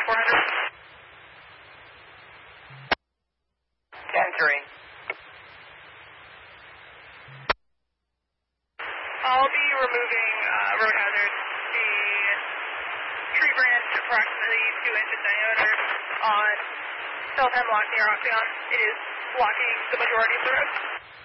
400. 10-3. I'll be removing road hazard. The tree branch approximately 2 inches diameter on South Hemlock near Oxeon. It is blocking the majority of the road.